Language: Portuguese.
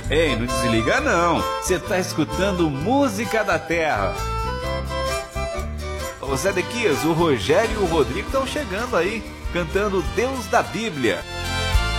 Ei, não desliga não, você tá escutando Música da Terra. Ô Zedequias, o Rogério e o Rodrigo estão chegando aí, cantando Deus da Bíblia.